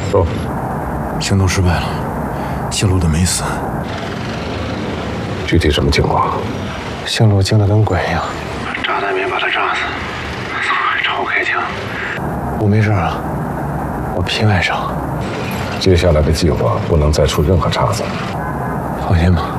走。 行动失败了，姓陆的没死。 具体什么情况？ 姓陆惊得跟鬼一样， 炸弹没把他炸死，还朝我开枪。 我没事啊，我皮外伤。 接下来的计划不能再出任何差错。 放心吧。